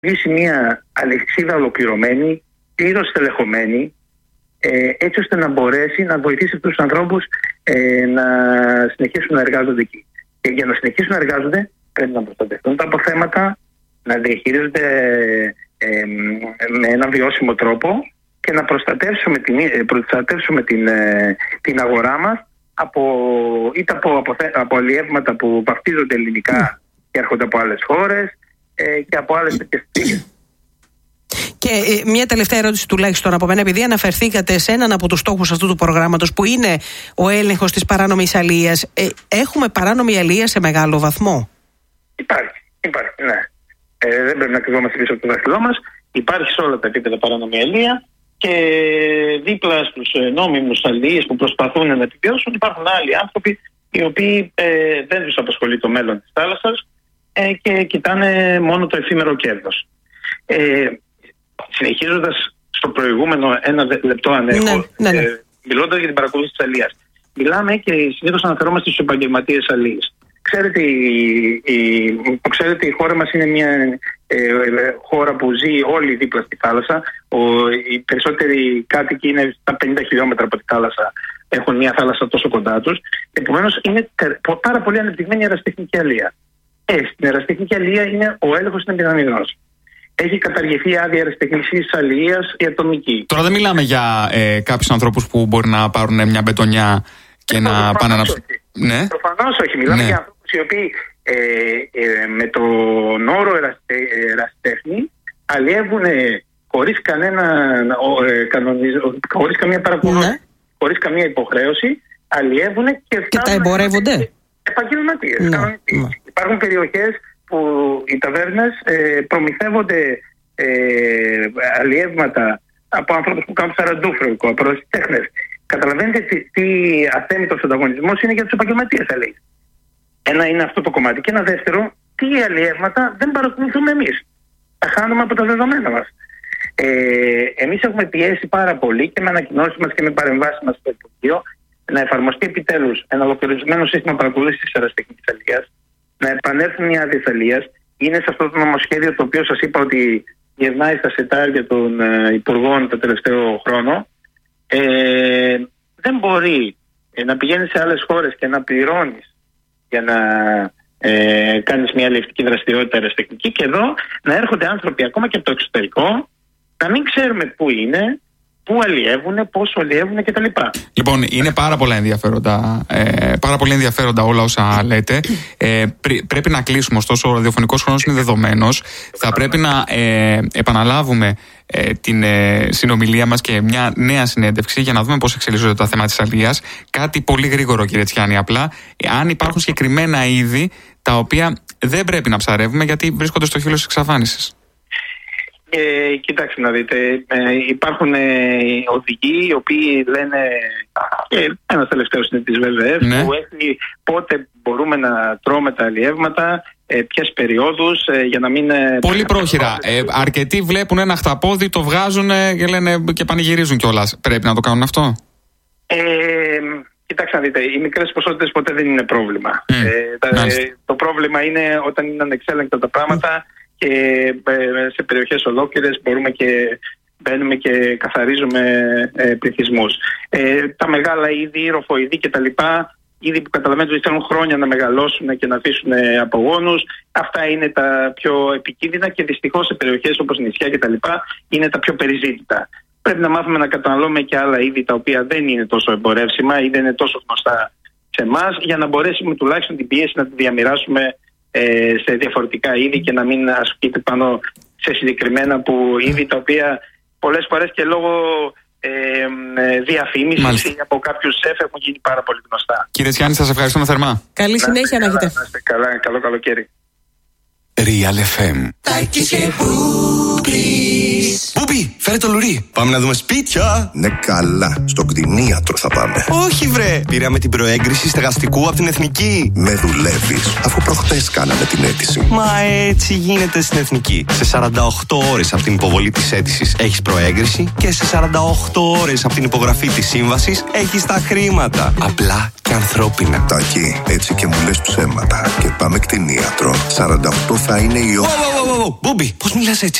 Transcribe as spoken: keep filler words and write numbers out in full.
δημιουργήσει μια αλεξίδα ολοκληρωμένη, πλήρως στελεχωμένη, ε, έτσι ώστε να μπορέσει να βοηθήσει αυτούς τους ανθρώπους ε, να συνεχίσουν να εργάζονται εκεί. Και για να συνεχίσουν να εργάζονται πρέπει να προστατευτούν τα αποθέματα, να διαχειρίζονται ε, με ένα βιώσιμο τρόπο και να προστατεύσουμε την, προστατεύσουμε την, ε, την αγορά μας από, είτε από, από, από αλλιεύματα που βαφτίζονται ελληνικά mm. και έρχονται από άλλες χώρες ε, και από άλλες τέτοιες. Και ε, μια τελευταία ερώτηση τουλάχιστον από μένα, επειδή αναφερθήκατε σε έναν από τους στόχους αυτού του προγράμματος που είναι ο έλεγχος της παράνομης αλίας. Ε, έχουμε παράνομη αλία σε μεγάλο βαθμό? Υπάρχει, υπάρχει, ναι. Ε, δεν πρέπει να κρυβόμαστε πίσω από το δάχτυλό μας. Υπάρχει σε όλα τα επίπεδα παράνομη αλία και δίπλα στους νόμιμους αλίες που προσπαθούν να επιβιώσουν υπάρχουν άλλοι άνθρωποι οι οποίοι ε, δεν τους απασχολεί το μέλλον της θάλασσας ε, και κοιτάνε μόνο το εφήμερο κέρδος. Ε, συνεχίζοντας στο προηγούμενο ένα λεπτό αν έχω, ναι, ναι, ναι. ε, μιλώντας για την παρακολούθηση της αλίας, μιλάμε και συνήθως αναφερόμαστε στους επαγγελματίες αλίες. Ξέρετε η, η, ξέρετε, η χώρα μας είναι μια ε, χώρα που ζει όλη δίπλα στη θάλασσα. Ο, οι περισσότεροι κάτοικοι είναι στα πενήντα χιλιόμετρα από τη θάλασσα, έχουν μια θάλασσα τόσο κοντά τους. Επομένως είναι πάρα πολύ ανεπτυγμένη η αεραστεχνική αλία. Ε, στην αεραστεχνική αλία είναι, ο έλεγχος είναι μηδαμινός. Έχει καταργηθεί άδεια αεραστεχνικής αλίας η ατομική. Τώρα δεν μιλάμε για ε, κάποιους ανθρώπους που μπορεί να πάρουν μια μπετονιά και ε, να πάνε να... Ναι. Προφανώς όχι. Μιλάμε ναι. για ανθρώπους οι οποίοι ε, ε, με τον όρο ερασιτέχνη αλλιεύουν χωρίς κανένα ε, κανονισμό, χωρίς καμία παρακολούθηση, ναι. χωρίς καμία υποχρέωση, αλλιεύουν και, και τα εμπορεύονται. Επαγγελματίες. Ναι. Ναι. Υπάρχουν περιοχές που οι ταβέρνες ε, προμηθεύονται ε, αλλιεύματα από ανθρώπους που κάνουν σαραντούφρικο, από ερασιτέχνες. Καταλαβαίνετε τι, τι αθέμητος ανταγωνισμός είναι για τους επαγγελματίες αλίες. Ένα είναι αυτό το κομμάτι. Και ένα δεύτερο, τι αλλιεύματα δεν παρακολουθούμε εμείς. Τα χάνουμε από τα δεδομένα μας. Ε, εμείς έχουμε πιέσει πάρα πολύ και με ανακοινώσεις μας και με παρεμβάσεις μας στο Υπουργείο να εφαρμοστεί επιτέλους ένα ολοκληρωμένο σύστημα παρακολούθησης της αεραστεχνικής αλίας, να επανέλθουν οι άδειες αλίας. Είναι σε αυτό το νομοσχέδιο το οποίο σας είπα ότι γυρνάει στα σετάρια των uh, υπουργών το τελευταίο χρόνο. Ε, δεν μπορεί ε, να πηγαίνεις σε άλλες χώρες και να πληρώνεις για να ε, κάνεις μια αλλιευτική δραστηριότητα αεραστεχνική και εδώ να έρχονται άνθρωποι ακόμα και από το εξωτερικό να μην ξέρουμε πού είναι, πού αλλιεύουν, πόσο αλλιεύουν κτλ. Λοιπόν, είναι πάρα πολλά ενδιαφέροντα, ε, πάρα πολύ ενδιαφέροντα όλα όσα λέτε. Ε, πρέ, πρέπει να κλείσουμε, ωστόσο ο ραδιοφωνικός χρόνος είναι δεδομένος. Θα πρέπει να ε, επαναλάβουμε ε, την ε, συνομιλία μας και μια νέα συνέντευξη για να δούμε πώς εξελίσσονται τα θέματα της αλίας. Κάτι πολύ γρήγορο, κύριε Τσιάνη, απλά. Αν υπάρχουν συγκεκριμένα είδη τα οποία δεν πρέπει να ψαρεύουμε γιατί βρίσκονται στο χείλος της εξαφάνισης. Ε, κοιτάξτε να δείτε, ε, υπάρχουν ε, οδηγοί οι οποίοι λένε, ε, ένας τελευταίος είναι της βε βε εφ, ναι. που έχει πότε μπορούμε να τρώμε τα αλλιεύματα, ε, ποιες περιόδους, ε, για να μην... Ε, Πολύ πρόχειρα. Ε, αρκετοί βλέπουν ένα χταπόδι, το βγάζουν ε, και, λένε, και πανηγυρίζουν κιόλας. Πρέπει να το κάνουν αυτό? Ε, κοιτάξτε να δείτε, οι μικρές ποσότητες ποτέ δεν είναι πρόβλημα. Mm. Ε, τα, ε, το πρόβλημα είναι όταν είναι ανεξέλεγκτα τα πράγματα mm. και σε περιοχές ολόκληρες μπορούμε και μπαίνουμε και καθαρίζουμε ε, πληθυσμούς. Ε, τα μεγάλα είδη, ροφοειδή κτλ. Είδη που καταλαβαίνετε ότι θέλουν χρόνια να μεγαλώσουν και να αφήσουν απογόνους. Αυτά είναι τα πιο επικίνδυνα και δυστυχώς σε περιοχές όπως νησιά κτλ. Είναι τα πιο περιζήτητα. Πρέπει να μάθουμε να καταναλώνουμε και άλλα είδη τα οποία δεν είναι τόσο εμπορεύσιμα ή δεν είναι τόσο γνωστά σε εμάς, για να μπορέσουμε τουλάχιστον την πίεση να τη διαμοιράσουμε ε, σε διαφορετικά είδη και να μην ασκείται πάνω σε συγκεκριμένα που είδη τα οποία πολλές φορές και λόγω ε, ε, διαφήμισης ή από κάποιους σεφ έχουν γίνει πάρα πολύ γνωστά. Κύριε Τσιάνη, σας ευχαριστούμε θερμά. Καλή συνέχεια να έχετε. Να είστε καλά, καλό καλοκαίρι. Real εφ εμ. Μπούμπι! φέρε το λουρί. Πάμε να δούμε σπίτια. Ναι, καλά. Στο κτηνίατρο θα πάμε. Όχι, βρε. Πήραμε την προέγκριση στεγαστικού από την Εθνική. Με δουλεύεις, αφού προχτές κάναμε την αίτηση. Μα έτσι γίνεται στην Εθνική. Σε σαράντα οκτώ ώρες από την υποβολή της αίτησης έχεις προέγκριση και σε σαράντα οκτώ ώρες από την υπογραφή της σύμβασης έχεις τα χρήματα. Απλά και ανθρώπινα. Τάκη, έτσι και μου λες ψέματα. Και πάμε κτηνίατρο. σαράντα οκτώ θα είναι η ώρα. Μπούμπι, πώς μιλάς έτσι?